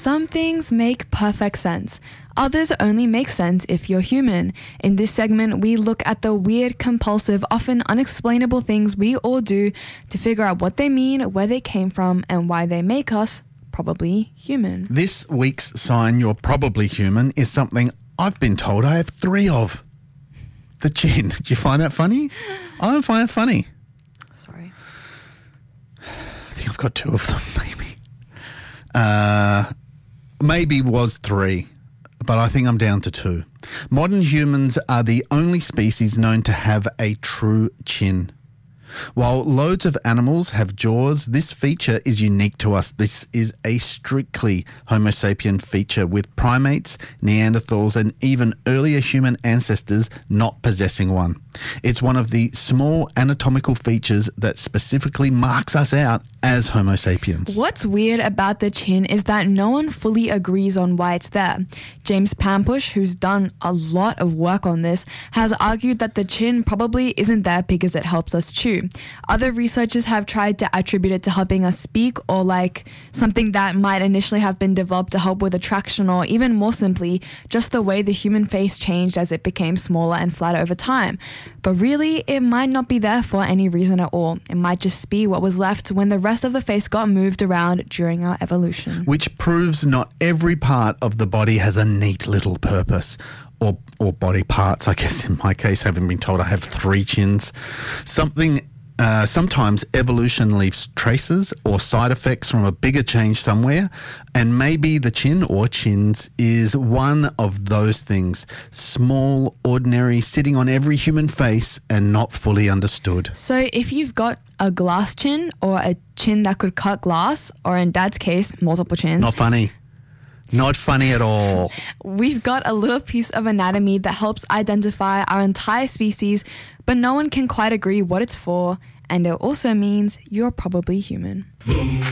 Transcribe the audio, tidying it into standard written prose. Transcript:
Some things make perfect sense. Others only make sense if you're human. In this segment, we look at the weird, compulsive, often unexplainable things we all do to figure out what they mean, where they came from, and why they make us probably human. This week's sign you're probably human is something I've been told I have 3 of. The chin. Do you find that funny? I don't find it funny. Sorry. I think I've got 2 of them, maybe. Maybe was 3, but I think I'm down to 2. Modern humans are the only species known to have a true chin. While loads of animals have jaws, this feature is unique to us. This is a strictly Homo sapien feature, with primates, Neanderthals, and even earlier human ancestors not possessing one. It's one of the small anatomical features that specifically marks us out as Homo sapiens. What's weird about the chin is that no one fully agrees on why it's there. James Pampush, who's done a lot of work on this, has argued that the chin probably isn't there because it helps us chew. Other researchers have tried to attribute it to helping us speak, or like something that might initially have been developed to help with attraction, or even more simply, just the way the human face changed as it became smaller and flatter over time. But really, it might not be there for any reason at all. It might just be what was left when the rest of the face got moved around during our evolution. Which proves not every part of the body has a neat little purpose. Or body parts, I guess in my case, having been told I have 3 chins. Sometimes evolution leaves traces or side effects from a bigger change somewhere, and maybe the chin or chins is one of those things. Small, ordinary, sitting on every human face and not fully understood. So if you've got a glass chin, or a chin that could cut glass, or in Dad's case, multiple chins. Not funny. Not funny at all. We've got a little piece of anatomy that helps identify our entire species, but no one can quite agree what it's for, and it also means you're probably human.